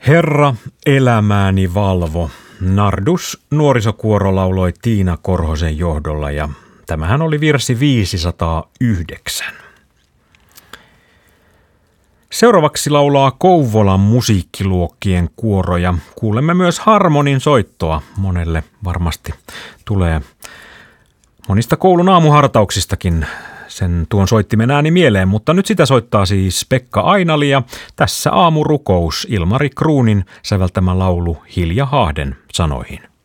Herra elämääni valvo. Nardus nuorisokuoro lauloi Tiina Korhosen johdolla ja tämähän oli virsi 509. Seuraavaksi laulaa Kouvolan musiikkiluokkien kuoro ja kuulemme myös harmonin soittoa. Monelle varmasti tulee monista koulun aamuhartauksistakin tuon soittimen ääni mieleen, mutta nyt sitä soittaa siis Pekka Ainali ja tässä aamurukous Ilmari Kruunin säveltämä laulu Hilja Haahden sanoihin.